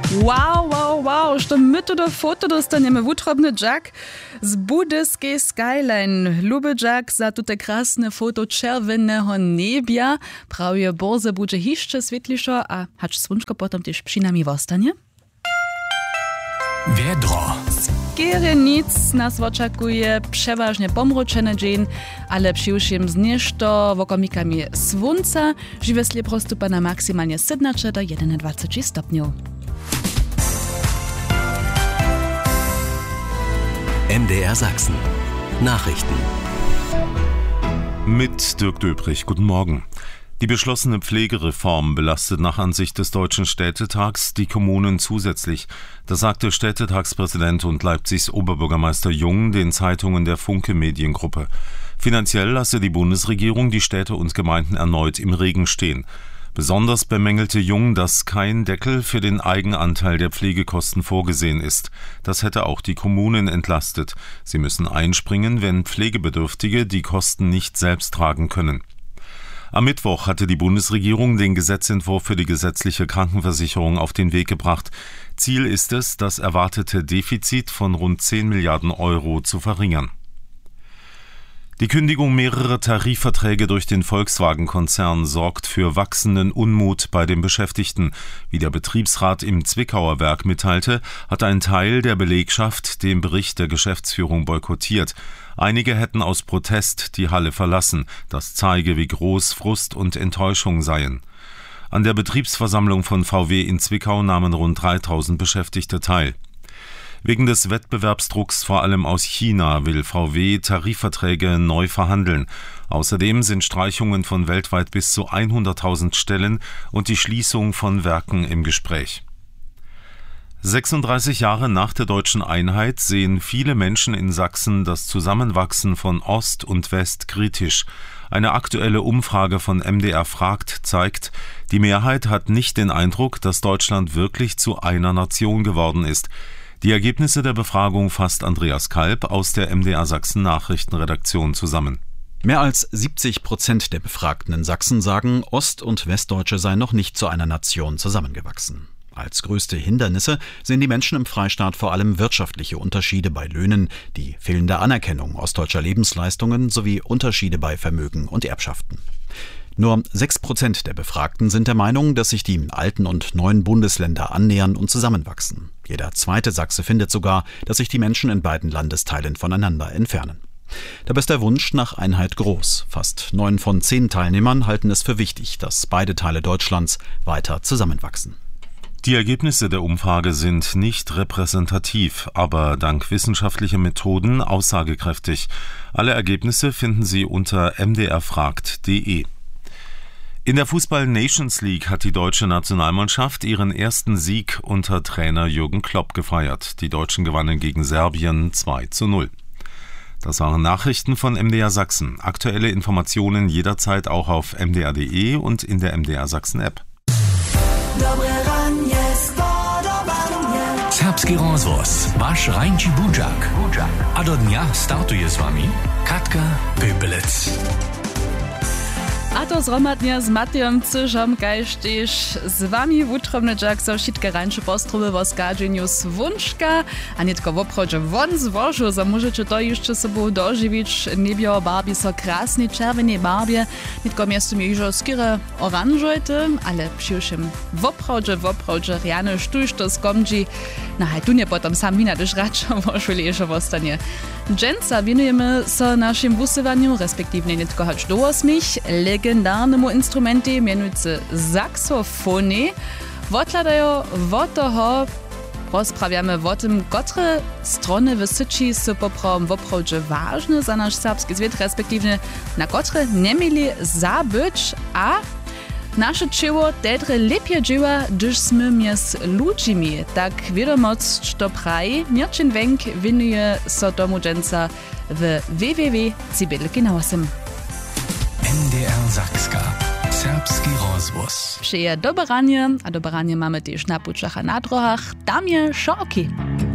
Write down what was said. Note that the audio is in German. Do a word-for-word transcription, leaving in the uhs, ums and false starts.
Wow, wow, wow, što my to do foto dostaniemy wutrobny Jack z budyskiej skyline. Luby Jack za tute krasne foto czerwonego niebia. Prawie borze będzie jeszcze świetliszo, a hacz słonczko potem też przynajmniej wostanie? Wiedro. Skiery nic nas oczekuje, przeważnie pomroczony dzień, ale przyjrzym znieszto wokomikami słońca, żywiesle prostupa na maksymalnie siedemnaście do dwadzieścia stopni. M D R Sachsen. Nachrichten. Mit Dirk Döbrich. Guten Morgen. Die beschlossene Pflegereform belastet nach Ansicht des Deutschen Städtetags die Kommunen zusätzlich. Das sagte Städtetagspräsident und Leipzigs Oberbürgermeister Jung den Zeitungen der Funke Mediengruppe. Finanziell lasse die Bundesregierung die Städte und Gemeinden erneut im Regen stehen. Besonders bemängelte Jung, dass kein Deckel für den Eigenanteil der Pflegekosten vorgesehen ist. Das hätte auch die Kommunen entlastet. Sie müssen einspringen, wenn Pflegebedürftige die Kosten nicht selbst tragen können. Am Mittwoch hatte die Bundesregierung den Gesetzentwurf für die gesetzliche Krankenversicherung auf den Weg gebracht. Ziel ist es, das erwartete Defizit von rund zehn Milliarden Euro zu verringern. Die Kündigung mehrerer Tarifverträge durch den Volkswagen-Konzern sorgt für wachsenden Unmut bei den Beschäftigten. Wie der Betriebsrat im Zwickauer Werk mitteilte, hat ein Teil der Belegschaft den Bericht der Geschäftsführung boykottiert. Einige hätten aus Protest die Halle verlassen. Das zeige, wie groß Frust und Enttäuschung seien. An der Betriebsversammlung von V W in Zwickau nahmen rund dreitausend Beschäftigte teil. Wegen des Wettbewerbsdrucks vor allem aus China will V W Tarifverträge neu verhandeln. Außerdem sind Streichungen von weltweit bis zu hunderttausend Stellen und die Schließung von Werken im Gespräch. sechsunddreißig Jahre nach der deutschen Einheit sehen viele Menschen in Sachsen das Zusammenwachsen von Ost und West kritisch. Eine aktuelle Umfrage von M D R fragt zeigt, die Mehrheit hat nicht den Eindruck, dass Deutschland wirklich zu einer Nation geworden ist. Die Ergebnisse der Befragung fasst Andreas Kalb aus der M D R Sachsen Nachrichtenredaktion zusammen. Mehr als siebzig Prozent der Befragten in Sachsen sagen, Ost- und Westdeutsche seien noch nicht zu einer Nation zusammengewachsen. Als größte Hindernisse sehen die Menschen im Freistaat vor allem wirtschaftliche Unterschiede bei Löhnen, die fehlende Anerkennung ostdeutscher Lebensleistungen sowie Unterschiede bei Vermögen und Erbschaften. Nur sechs Prozent der Befragten sind der Meinung, dass sich die alten und neuen Bundesländer annähern und zusammenwachsen. Jeder zweite Sachse findet sogar, dass sich die Menschen in beiden Landesteilen voneinander entfernen. Dabei ist der Wunsch nach Einheit groß. Fast neun von zehn Teilnehmern halten es für wichtig, dass beide Teile Deutschlands weiter zusammenwachsen. Die Ergebnisse der Umfrage sind nicht repräsentativ, aber dank wissenschaftlicher Methoden aussagekräftig. Alle Ergebnisse finden Sie unter m d r fragt punkt d e. In der Fußball-Nations League hat die deutsche Nationalmannschaft ihren ersten Sieg unter Trainer Jürgen Klopp gefeiert. Die Deutschen gewannen gegen Serbien zwei zu null. Das waren Nachrichten von M D R Sachsen. Aktuelle Informationen jederzeit auch auf m d r punkt d e und in der M D R Sachsen App. Serbski rozvoz, vaš Rajnči Budžak. A do dnia startuje s vami Katka Pöpelec. A to zromadnie z Matejom Cyżom, kajsztyż z wami wutrobny Jack, so wszystkie rańsze postroby w oskadzeniu swunczka, a nie tylko w obchodzie won z wożu, so możecie to jeszcze sobą dożywić niebio barbie so krasnej czerwonej barbie, nie tylko miasto mi już skierę oranżojty, ale przyjrzym w obchodzie, w obchodzie riany sztuś to skomdzi, na hajtunie potem sam wina też raczej wożu leżę w ostanie. Dżęca winujemy so naszym wusywaniu, respektywnie nie tylko hać do osmich, legendarnemu instrumenty mianujcy saksofony. Wotladajo wo toho rozprawiamy o tym, które strony w Syci są poprawom w obchodzie ważne za nasz serbski zwiet, respektywnie na które nie mieli zabyć, a nasze dzieło tetre lepiej dzieła, gdyż sme między ludźmi. Tak wiadomość to praji, Mirczyn Wenk winuje so tomu dżęca w w w kropka cibelki na osem. M D R Sakska. Serbski rozvoz. Przeje doberanie, a doberanie mamy też na puczach a na drohach. Tam je szorki.